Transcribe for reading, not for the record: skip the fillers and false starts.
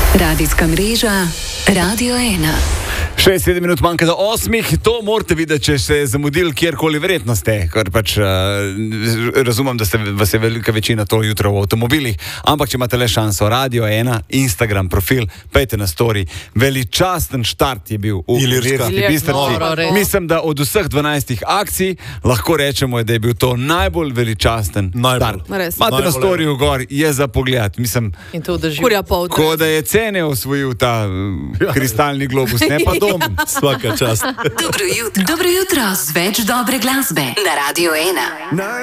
Radijska mreža Radio 1. 6-7 minut manjka do 8. To morate videti, če ste zamudili kjerkoli, verjetno ste, ker pač razumem, da vas je velika večina to jutro v avtomobilih, ampak če imate le šanso, Radio 1, Instagram profil, pejte na story. Veličasten štart je bil v Ilirski Bistrici. Mislim, da od vseh 12 akcij lahko rečemo, da je bil to najbolj veličasten start. Imate na storyju gor, je za pogled. Mislim, ko da je cene osvojil ta kristalni globus, ne pa dom. Svaka čast. Dobro jutro z več dobre glasbe na Radio 1.